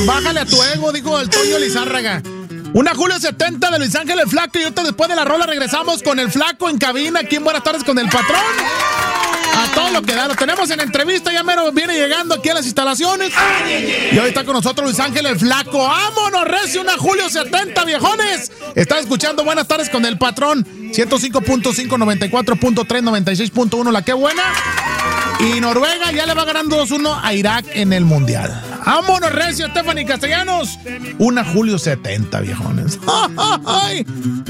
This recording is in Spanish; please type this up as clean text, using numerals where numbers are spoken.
Bájale a tu ego, dijo el Toño Lizárraga. Una Julio 70 de Luis Ángel el Flaco, y ahorita después de la rola regresamos con el Flaco en cabina aquí en Buenas Tardes con el Patrón. A todo lo que da, lo tenemos en entrevista, ya mero viene llegando aquí a las instalaciones. Y hoy está con nosotros Luis Ángel el Flaco. ¡Vámonos, recio! Una Julio 70, viejones. Estás escuchando Buenas Tardes con el Patrón. 105.5, 94.3, 96.1, la que buena. Y Noruega ya le va ganando 2-1 a Irak en el Mundial. ¡Vámonos, recio! Stephanie Castellanos. Una Julio 70, viejones. ¡Ay!